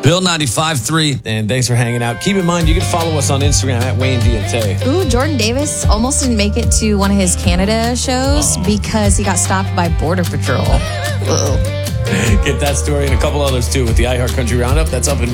Bill 95.3. And thanks for hanging out. Keep in mind, you can follow us on Instagram at Wayne Diente. Ooh, Jordan Davis almost didn't make it to one of his Canada shows because he got stopped by Border Patrol. Get that story and a couple others too with the iHeart Country Roundup. That's up in